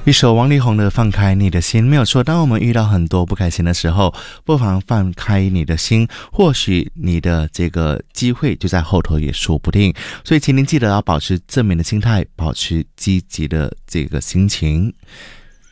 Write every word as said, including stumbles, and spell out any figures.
一首王力宏的放开你的心，没有错，当我们遇到很多不开心的时候，不妨放开你的心，或许你的这个机会就在后头也说不定。所以请您记得要保持正面的心态，保持积极的这个心情。